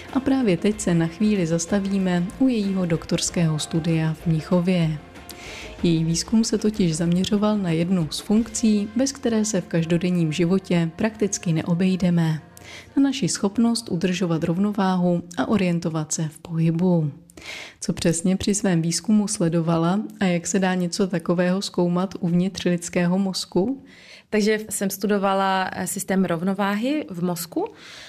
A právě teď se na chvíli zastavíme u jejího doktorského studia v Mnichově. Její výzkum se totiž zaměřoval na jednu z funkcí, bez které se v každodenním životě prakticky neobejdeme. Na naši schopnost udržovat rovnováhu a orientovat se v pohybu. Co přesně při svém výzkumu sledovala a jak se dá něco takového zkoumat uvnitř lidského mozku? Takže jsem studovala systém rovnováhy v mozku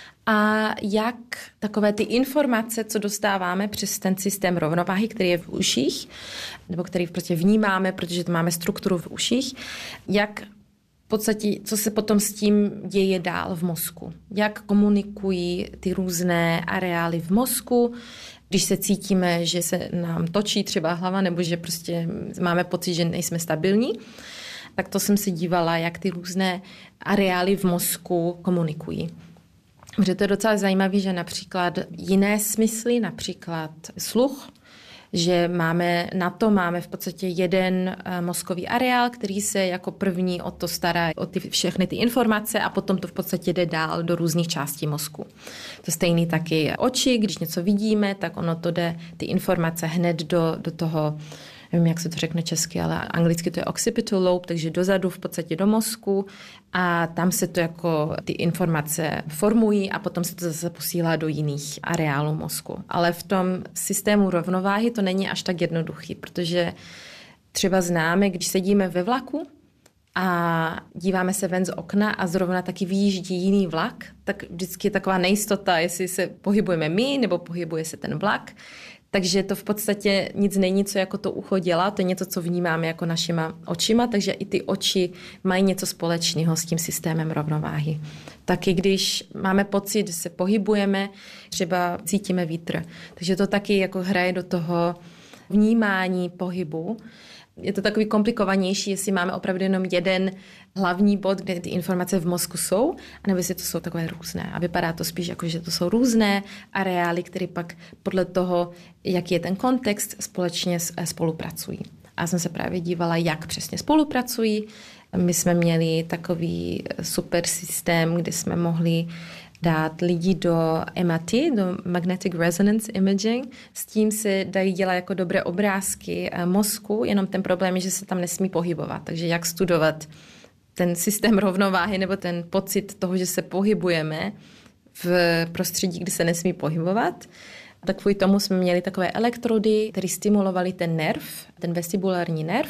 a jak takové ty informace, co dostáváme přes ten systém rovnováhy, který je v uších, nebo který prostě vnímáme, protože to máme strukturu v uších, jak v podstatě, co se potom s tím děje dál v mozku. Jak komunikují ty různé areály v mozku, když se cítíme, že se nám točí třeba hlava, nebo že prostě máme pocit, že nejsme stabilní, tak to jsem se dívala, jak ty různé areály v mozku komunikují. Protože to je docela zajímavé, že například jiné smysly, například sluch, že máme v podstatě jeden mozkový areál, který se jako první o to stará, o všechny ty informace a potom to v podstatě jde dál do různých částí mozku. To stejný taky oči, když něco vidíme, tak ono to jde, ty informace hned do toho, nevím, jak se to řekne česky, ale anglicky to je occipital lobe, takže dozadu v podstatě do mozku a tam se to jako ty informace formují a potom se to zase posílá do jiných areálů mozku. Ale v tom systému rovnováhy to není až tak jednoduchý, protože třeba známe, když sedíme ve vlaku a díváme se ven z okna a zrovna taky vyjíždí jiný vlak, tak vždycky je taková nejistota, jestli se pohybujeme my nebo pohybuje se ten vlak. Takže to v podstatě nic není, co jako to ucho dělá, to je něco, co vnímáme jako našima očima, takže i ty oči mají něco společného s tím systémem rovnováhy. Taky když máme pocit, že se pohybujeme, třeba cítíme vítr. Takže to taky jako hraje do toho vnímání pohybu. Je to takový komplikovanější, jestli máme opravdu jenom jeden hlavní bod, kde ty informace v mozku jsou, anebo jestli to jsou takové různé. A vypadá to spíš jako, že to jsou různé areály, které pak podle toho, jaký je ten kontext, společně spolupracují. A jsem se právě dívala, jak přesně spolupracují. My jsme měli takový super systém, kde jsme mohli dát lidi do MRT, do Magnetic Resonance Imaging. S tím se dají dělat jako dobré obrázky mozku, jenom ten problém je, že se tam nesmí pohybovat. Takže jak studovat ten systém rovnováhy nebo ten pocit toho, že se pohybujeme v prostředí, kde se nesmí pohybovat. Tak kvůli tomu jsme měli takové elektrody, které stimulovaly ten nerv, ten vestibulární nerv.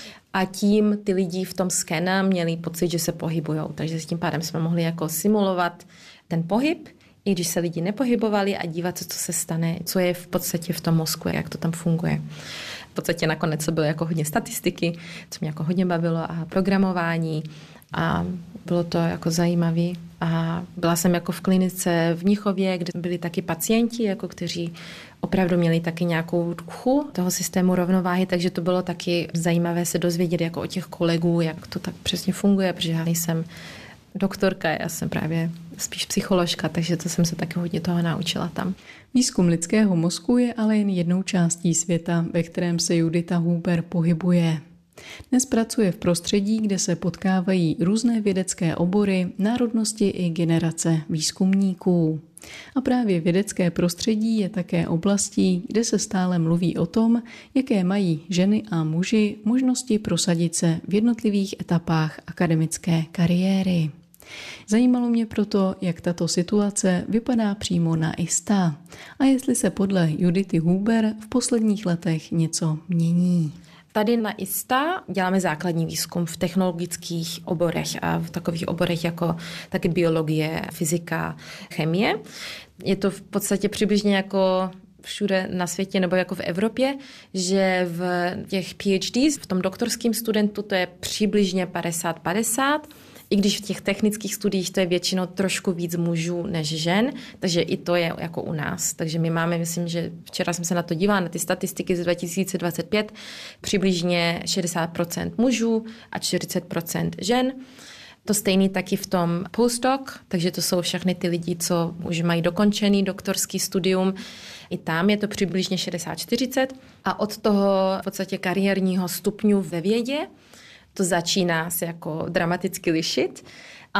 A tím ty lidi v tom skena měli pocit, že se pohybujou. Takže s tím pádem jsme mohli jako simulovat ten pohyb, i když se lidi nepohybovali a dívat se, co se stane, co je v podstatě v tom mozku, jak to tam funguje. V podstatě nakonec to bylo jako hodně statistiky, co mě jako hodně bavilo a programování a bylo to jako zajímavé. A byla jsem jako v klinice v Mnichově, kde byli taky pacienti, jako kteří opravdu měli taky nějakou duchu toho systému rovnováhy, takže to bylo taky zajímavé se dozvědět jako od těch kolegů, jak to tak přesně funguje, protože já nejsem doktorka, já jsem právě spíš psycholožka, takže to jsem se taky hodně toho naučila tam. Výzkum lidského mozku je ale jen jednou částí světa, ve kterém se Judita Huber pohybuje. Dnes pracuje v prostředí, kde se potkávají různé vědecké obory, národnosti i generace výzkumníků. A právě vědecké prostředí je také oblastí, kde se stále mluví o tom, jaké mají ženy a muži možnosti prosadit se v jednotlivých etapách akademické kariéry. Zajímalo mě proto, jak tato situace vypadá přímo na ISTA a jestli se podle Judity Huber v posledních letech něco mění. Tady na ISTA děláme základní výzkum v technologických oborech a v takových oborech jako taky biologie, fyzika, chemie. Je to v podstatě přibližně jako všude na světě nebo jako v Evropě, že v těch PhDs, v tom doktorském studentu to je přibližně 50-50, i když v těch technických studiích to je většinou trošku víc mužů než žen, takže i to je jako u nás. Takže my máme, myslím, že včera jsem se na to dívala, na ty statistiky z 2025, přibližně 60% mužů a 40% žen. To stejný taky v tom postdoc, takže to jsou všechny ty lidi, co už mají dokončený doktorský studium. I tam je to přibližně 60-40 a od toho v podstatě kariérního stupňu ve vědě to začíná se jako dramaticky lišit, ale i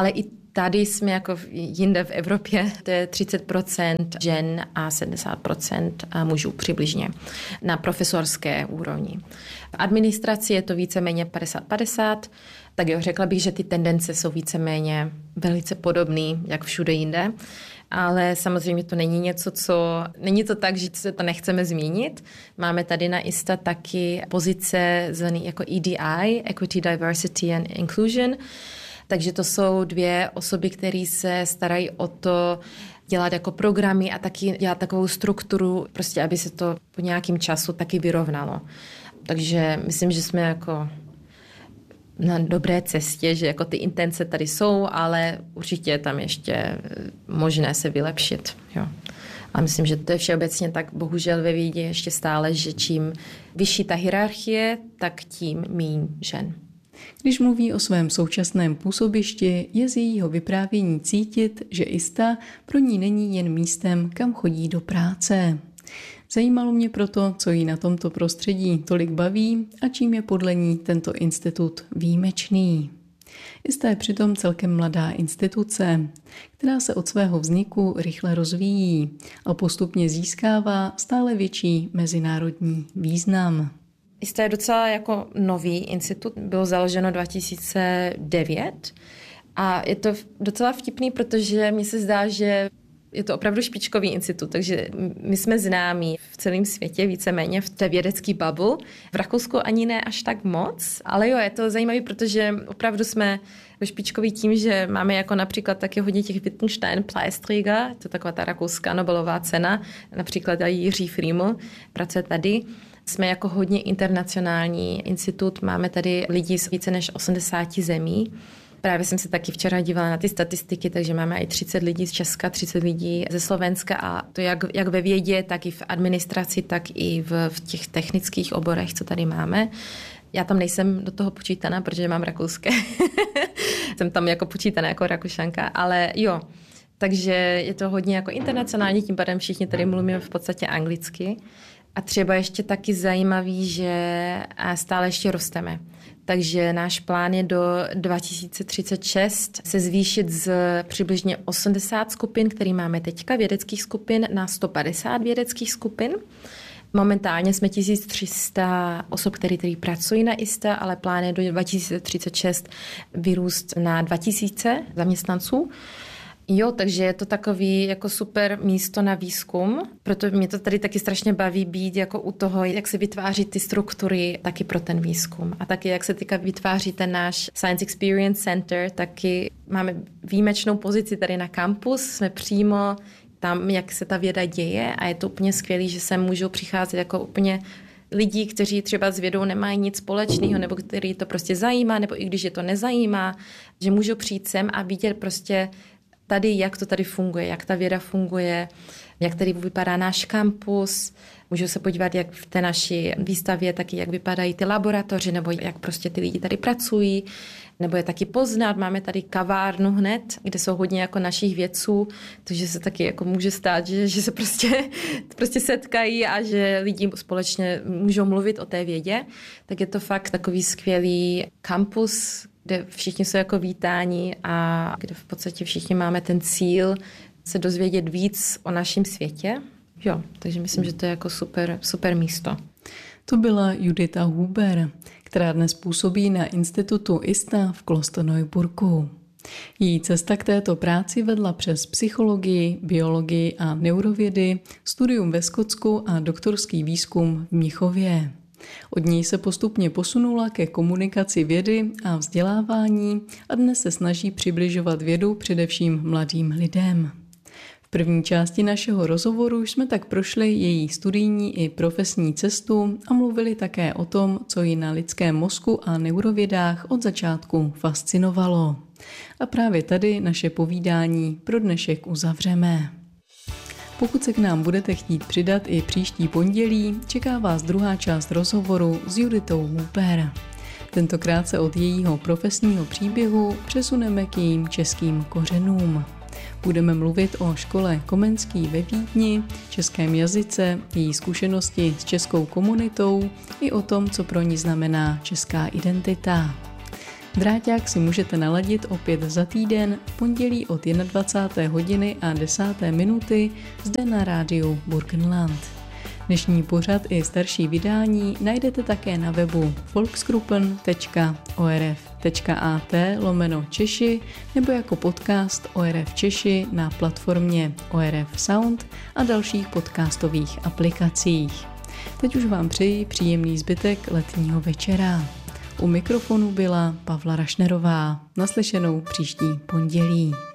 tady jsme jako jinde v Evropě, to je 30% žen a 70% mužů přibližně na profesorské úrovni. V administraci je to víceméně 50-50, tak jo, řekla bych, že ty tendence jsou víceméně velice podobné, jak všude jinde. Ale samozřejmě to není něco, není to tak, že se to nechceme změnit. Máme tady na ISTA taky pozice zvané jako EDI, Equity, Diversity and Inclusion. Takže to jsou 2 osoby, které se starají o to dělat jako programy a taky dělat takovou strukturu, prostě aby se to po nějakém času taky vyrovnalo. Takže myslím, že jsme jako na dobré cestě, že jako ty intence tady jsou, ale určitě je tam ještě možné se vylepšit. Jo. A myslím, že to je všeobecně tak bohužel ve vědě ještě stále, že čím vyšší ta hierarchie, tak tím míň žen. Když mluví o svém současném působišti, je z jejího vyprávění cítit, že ISTA pro ní není jen místem, kam chodí do práce. Zajímalo mě proto, co jí na tomto prostředí tolik baví a čím je podle ní tento institut výjimečný. ISTA je přitom celkem mladá instituce, která se od svého vzniku rychle rozvíjí a postupně získává stále větší mezinárodní význam. ISTA je docela jako nový institut, bylo založeno 2009 a je to docela vtipný, protože mi se zdá, že je to opravdu špičkový institut, takže my jsme známí v celém světě víceméně v té vědecké bubble. V Rakousku ani ne až tak moc, ale jo, je to zajímavé, protože opravdu jsme špičkový tím, že máme jako například taky hodně těch Wittgenstein-Preisträger, to je taková ta rakouská Nobelová cena, například i Jiří Frieml pracuje tady. Jsme jako hodně internacionální institut, máme tady lidi z více než 80 zemí. Právě jsem se taky včera dívala na ty statistiky, takže máme i 30 lidí z Česka, 30 lidí ze Slovenska a to jak ve vědě, tak i v administraci, tak i v těch technických oborech, co tady máme. Já tam nejsem do toho počítaná, protože mám rakouské. Jsem tam jako počítaná jako Rakušanka, ale jo. Takže je to hodně jako internacionální, tím pádem všichni tady mluvíme v podstatě anglicky. A třeba ještě taky zajímavý, že stále ještě rosteme. Takže náš plán je do 2036 se zvýšit z přibližně 80 skupin, který máme teďka, vědeckých skupin, na 150 vědeckých skupin. Momentálně jsme 1300 osob, které pracují na ISTA, ale plán je do 2036 vyrůst na 2000 zaměstnanců. Jo, takže je to takový jako super místo na výzkum, proto mě to tady taky strašně baví být jako u toho, jak se vytváří ty struktury taky pro ten výzkum. A taky jak se teďka vytváří ten náš Science Experience Center, taky máme výjimečnou pozici tady na kampus, jsme přímo tam, jak se ta věda děje a je to úplně skvělý, že sem můžou přicházet jako úplně lidi, kteří třeba s vědou nemají nic společného, nebo který to prostě zajímá, nebo i když je to nezajímá, že můžou přijít sem a vidět prostě tady, jak to tady funguje, jak ta věda funguje, jak tady vypadá náš kampus. Můžou se podívat, jak v té naší výstavě, taky jak vypadají ty laboratoře, nebo jak prostě ty lidi tady pracují, nebo je taky poznat. Máme tady kavárnu hned, kde jsou hodně jako našich vědců, takže se taky jako může stát, že se prostě setkají a že lidi společně můžou mluvit o té vědě. Tak je to fakt takový skvělý kampus, kde všichni jsou jako vítáni a kde v podstatě všichni máme ten cíl se dozvědět víc o našem světě. Jo, takže myslím, že to je jako super místo. To byla Judita Huber, která dnes působí na institutu ISTA v Klosterneuburgu. Její cesta k této práci vedla přes psychologii, biologii a neurovědy, studium ve Skotsku a doktorský výzkum v Mnichově. Od něj se postupně posunula ke komunikaci vědy a vzdělávání a dnes se snaží přibližovat vědu především mladým lidem. V první části našeho rozhovoru jsme tak prošli její studijní i profesní cestu a mluvili také o tom, co ji na lidském mozku a neurovědách od začátku fascinovalo. A právě tady naše povídání pro dnešek uzavřeme. Pokud se k nám budete chtít přidat i příští pondělí, čeká vás druhá část rozhovoru s Juditou Huber. Tentokrát se od jejího profesního příběhu přesuneme k jejím českým kořenům. Budeme mluvit o škole Komenský ve Vídni, českém jazyce, její zkušenosti s českou komunitou i o tom, co pro ní znamená česká identita. Dráťák si můžete naladit opět za týden v pondělí od 21. hodiny a 10. minuty zde na rádiu Burgenland. Dnešní pořad i starší vydání najdete také na webu volksgruppen.orf.at/Češi nebo jako podcast ORF Češi na platformě ORF Sound a dalších podcastových aplikacích. Teď už vám přeji příjemný zbytek letního večera. U mikrofonu byla Pavla Rašnerová. Naslyšenou příští pondělí.